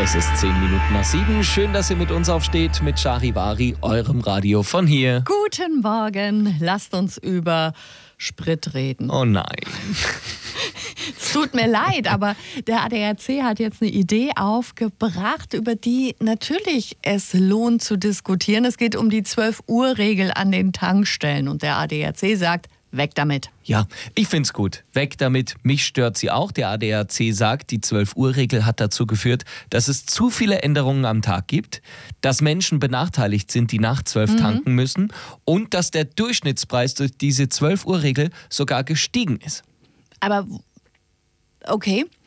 Es ist 7:10. Schön, dass ihr mit uns aufsteht, mit Charivari, eurem Radio von hier. Guten Morgen. Lasst uns über Sprit reden. Oh nein. Es tut mir leid, aber der ADAC hat jetzt eine Idee aufgebracht, über die natürlich es lohnt zu diskutieren. Es geht um die 12-Uhr-Regel an den Tankstellen. Und der ADAC sagt, weg damit. Ja, ich find's gut. Weg damit. Mich stört sie auch. Der ADAC sagt, die 12-Uhr-Regel hat dazu geführt, dass es zu viele Änderungen am Tag gibt, dass Menschen benachteiligt sind, die nach 12 tanken müssen und dass der Durchschnittspreis durch diese 12-Uhr-Regel sogar gestiegen ist. Aber okay,